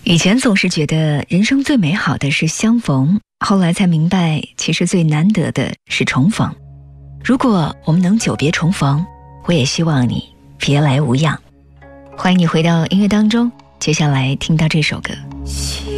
以前总是觉得人生最美好的是相逢，后来才明白，其实最难得的是重逢。如果我们能久别重逢，我也希望你别来无恙。欢迎你回到音乐当中，接下来听到这首歌。